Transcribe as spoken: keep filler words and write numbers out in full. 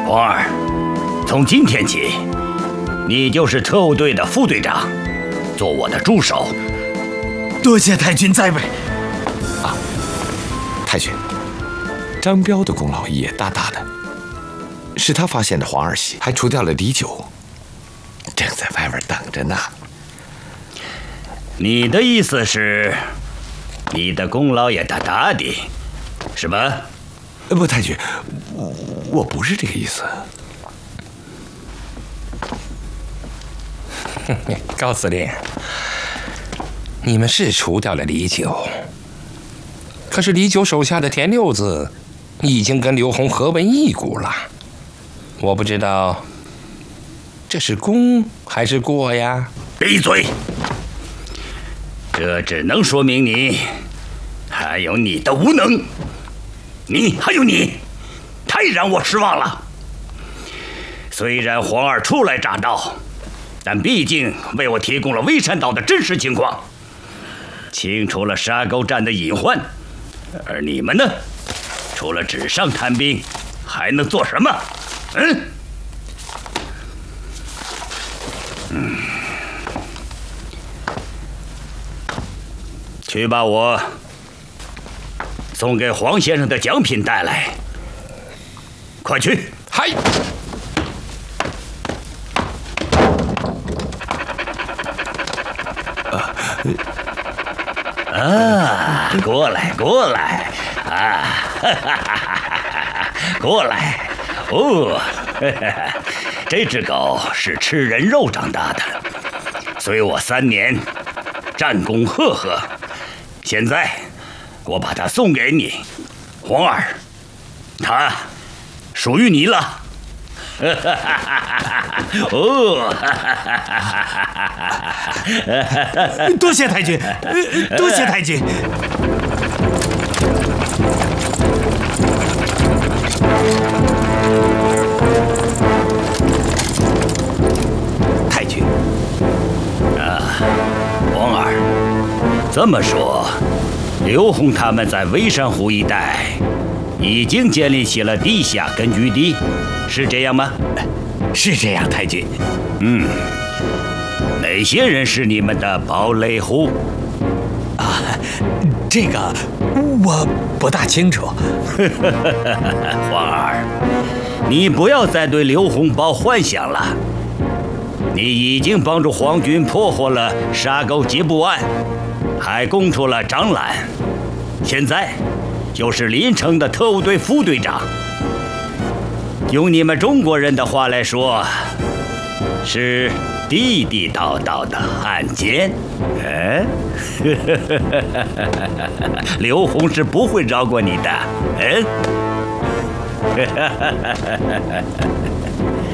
黄二，从今天起，你就是特务队的副队长，做我的助手。 多谢太君栽培。 啊，太君，张彪的功劳也大大的，是他发现的黄二喜，还除掉了李九，正在外面等着呢。 你的意思是，你的功劳也大大的，是吧？ 不，太君，我我不是这个意思。 高司令，你们是除掉了李九，可是李九手下的田六子已经跟刘洪合为一股了。我不知道这是功还是过呀？ 闭嘴！这只能说明你，还有你的无能。你还有你，太让我失望了。虽然黄二初来乍到，但毕竟为我提供了微山岛的真实情况，清除了沙沟战的隐患。而你们呢，除了纸上谈兵，还能做什么？嗯？嗯。去把我送给黄先生的奖品带来，快去！ 嗨！ 啊，过来，过来，啊，哈哈哈哈，过来！哦，哈哈，这只狗是吃人肉长大的，随我三年，战功赫赫。现在，我把它送给你，黄二，它属于你了。哦， 多谢太君，多谢太君。 太君，啊，黄二，这么说，刘洪他们在微山湖一带已经建立起了地下根据地，是这样吗？ 是这样，太君。 嗯，哪些人是你们的堡垒户？ 啊，这个我不大清楚。 黄二，你不要再对刘洪抱幻想了。你已经帮助皇军破获了沙沟劫部案，还供出了张览，现在就是临城的特务队副队长。用你们中国人的话来说，是地地道道的汉奸。嗯，刘洪是不会饶过你的。嗯。